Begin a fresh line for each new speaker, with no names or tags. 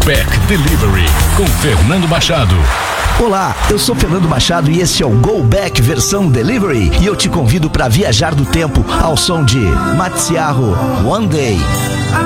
Back Delivery com Fernando Machado.
Olá, eu sou Fernando Machado e esse é o Go Back versão Delivery e eu te convido para viajar do tempo ao som de Matsiaro, One Day.